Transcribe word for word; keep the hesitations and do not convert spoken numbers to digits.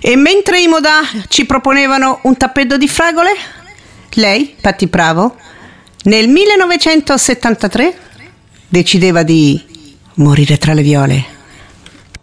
E mentre i Modà ci proponevano un tappeto di fragole, lei, Patti Bravo, nel millenovecentosettantatré decideva di morire tra le viole.